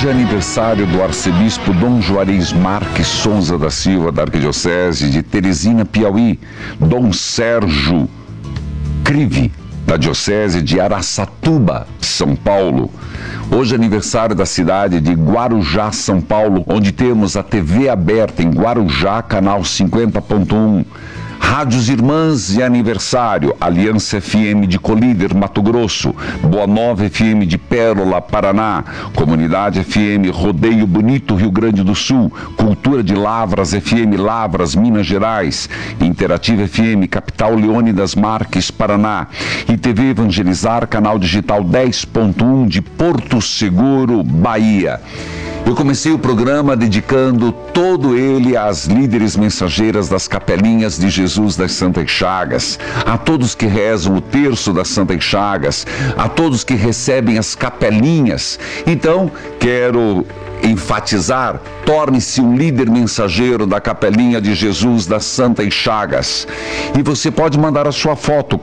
Hoje é aniversário do arcebispo Dom Juarez Marques Souza da Silva, da Arquidiocese de Teresina, Piauí, Dom Sérgio Crive, da Diocese de Araçatuba, São Paulo. Hoje é aniversário da cidade de Guarujá, São Paulo, onde temos a TV aberta em Guarujá, canal 50.1. Rádios Irmãs e aniversário, Aliança FM de Colíder, Mato Grosso, Boa Nova FM de Pérola, Paraná, Comunidade FM Rodeio Bonito, Rio Grande do Sul, Cultura de Lavras FM Lavras, Minas Gerais, Interativa FM Capital Leônidas Marques, Paraná, e TV Evangelizar, canal digital 10.1 de Porto Seguro, Bahia. Eu comecei o programa dedicando todo ele às líderes mensageiras das capelinhas de Jesus das Santas Chagas, a todos que rezam o terço das Santas Chagas, a todos que recebem as capelinhas. Então, quero enfatizar, torne-se um líder mensageiro da capelinha de Jesus das Santas Chagas. E você pode mandar a sua foto,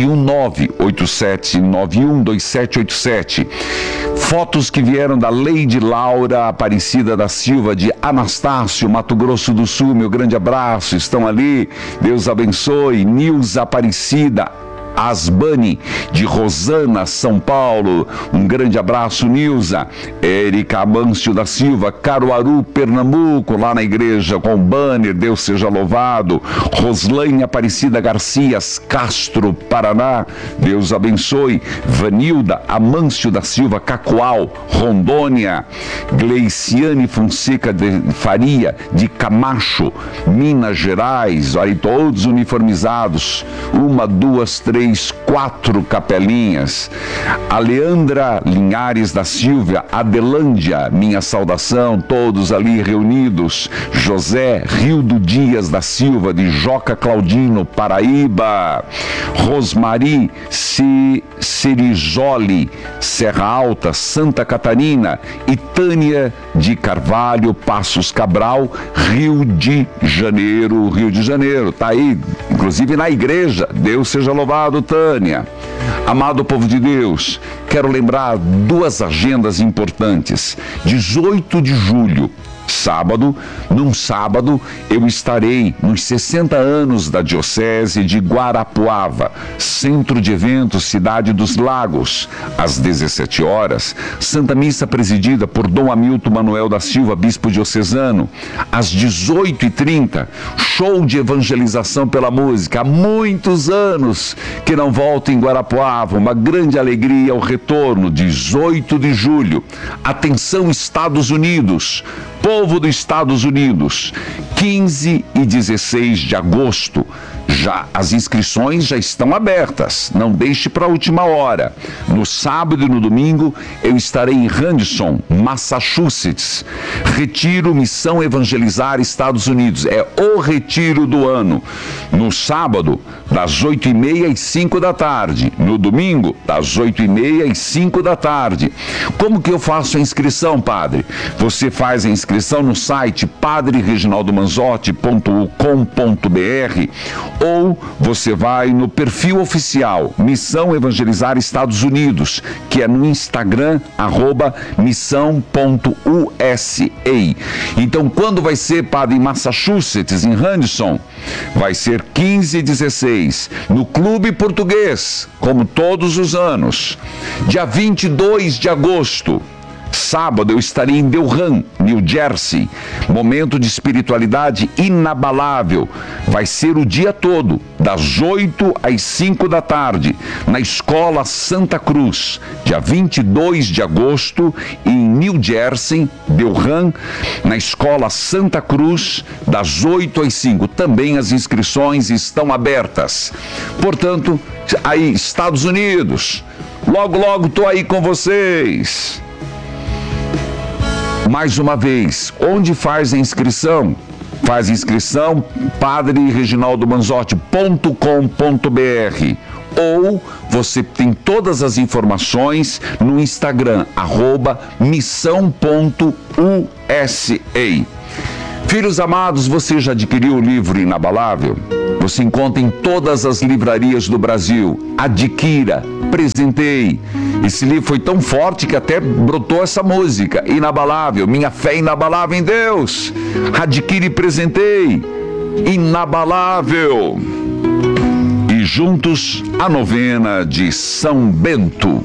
419-8791-2787. Fotos que vieram da Leide Laura Aparecida da Silva, de Anastácio, Mato Grosso do Sul. Meu grande abraço, estão ali, Deus abençoe. Nilza Aparecida Asbani, de Rosana, São Paulo, um grande abraço, Nilza. Érica Amâncio da Silva, Caruaru, Pernambuco, lá na igreja com banner, Deus seja louvado. Roslaine Aparecida Garcias, Castro, Paraná, Deus abençoe. Vanilda Amâncio da Silva, Cacoal, Rondônia. Gleiciane Fonseca de Faria, de Camacho, Minas Gerais, aí todos uniformizados, 1, 2, 3, 4 capelinhas. A Leandra Linhares da Silva, Adelândia, minha saudação, todos ali reunidos. José Rildo Dias da Silva, de Joca Claudino, Paraíba. Rosmari Cerizoli, Serra Alta, Santa Catarina. E Tânia de Carvalho, Passos Cabral, Rio de Janeiro. Rio de Janeiro, tá aí, inclusive na igreja. Deus seja louvado, Tânia. Amado povo de Deus, quero lembrar 2 agendas importantes. 18 de julho, sábado, num sábado, eu estarei nos 60 anos da Diocese de Guarapuava, Centro de Eventos, Cidade dos Lagos. Às 17 horas, Santa Missa presidida por Dom Hamilton Manuel da Silva, Bispo Diocesano. Às 18h30, show de evangelização pela música. Há muitos anos que não volto em Guarapuava, uma grande alegria o retorno, 18 de julho. Atenção, Estados Unidos, povo dos Estados Unidos, 15 e 16 de agosto. As inscrições já estão abertas, não deixe para a última hora. No sábado e no domingo eu estarei em Henderson, Massachusetts. Retiro Missão Evangelizar Estados Unidos, é o retiro do ano. No sábado, das 8h30 às 5 da tarde. No domingo, das 8h30 às 5 da tarde. Como que eu faço a inscrição, padre? Você faz a inscrição no site padrereginaldomanzotti.com.br ou você vai no perfil oficial Missão Evangelizar Estados Unidos, que é no Instagram, @missão.usa. Então, quando vai ser, padre, em Massachusetts, em Henderson? Vai ser 15 e 16, no Clube Português, como todos os anos. Dia 22 de agosto, sábado, eu estarei em Delran, New Jersey. Momento de espiritualidade inabalável. Vai ser o dia todo, das 8 às 5 da tarde, na Escola Santa Cruz. Dia 22 de agosto, em New Jersey, Delran, na Escola Santa Cruz, das 8 às 5. Também as inscrições estão abertas. Portanto, aí, Estados Unidos, logo, logo estou aí com vocês. Mais uma vez, onde faz a inscrição? Faz inscrição padrereginaldomanzotti.com.br ou você tem todas as informações no Instagram, @missão.usa. Filhos amados, você já adquiriu o livro Inabalável? Você encontra em todas as livrarias do Brasil. Adquira, presenteie. Esse livro foi tão forte que até brotou essa música, Inabalável, minha fé inabalável em Deus. Adquire e presentei, inabalável. E juntos a novena de São Bento.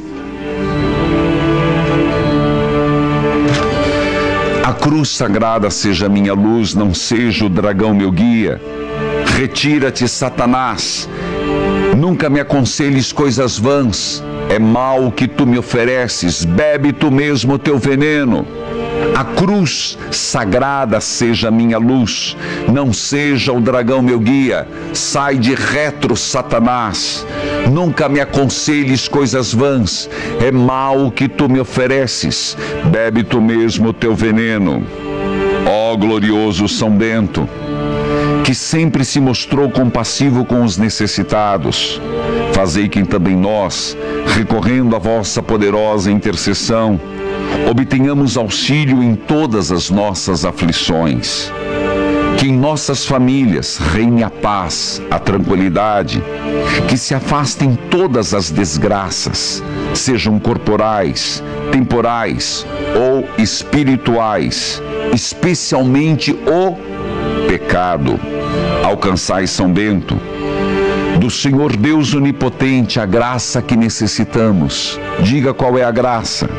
A cruz sagrada seja minha luz, não seja o dragão meu guia. Retira-te, Satanás. Nunca me aconselhes coisas vãs. É mal o que tu me ofereces. Bebe tu mesmo o teu veneno. A cruz sagrada seja minha luz, não seja o dragão meu guia. Sai de retro, Satanás. Nunca me aconselhes coisas vãs. É mal o que tu me ofereces. Bebe tu mesmo o teu veneno. Ó glorioso São Bento, que sempre se mostrou compassivo com os necessitados, fazei que também nós, recorrendo à vossa poderosa intercessão, obtenhamos auxílio em todas as nossas aflições. Que em nossas famílias reine a paz, a tranquilidade, que se afastem todas as desgraças, sejam corporais, temporais ou espirituais, especialmente o pecado. Alcançai, São Bento, do Senhor Deus Onipotente, a graça que necessitamos. Diga qual é a graça.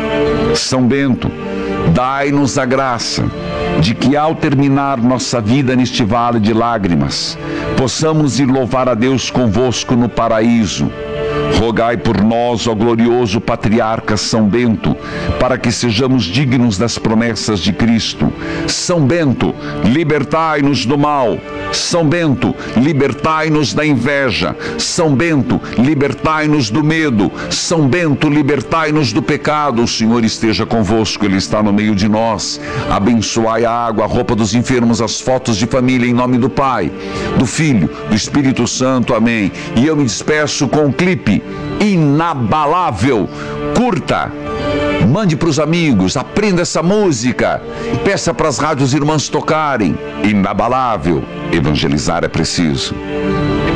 São Bento, dai-nos a graça de que ao terminar nossa vida neste vale de lágrimas, possamos ir louvar a Deus convosco no paraíso. Rogai por nós, ó glorioso Patriarca São Bento, para que sejamos dignos das promessas de Cristo. São Bento, libertai-nos do mal. São Bento, libertai-nos da inveja. São Bento, libertai-nos do medo. São Bento, libertai-nos do pecado. O Senhor esteja convosco, Ele está no meio de nós. Abençoai a água, a roupa dos enfermos, as fotos de família, em nome do Pai, do Filho, do Espírito Santo. Amém. E eu me despeço com um clipe inabalável. Curta, mande para os amigos, aprenda essa música, peça para as rádios irmãs tocarem. Inabalável, evangelizar é preciso.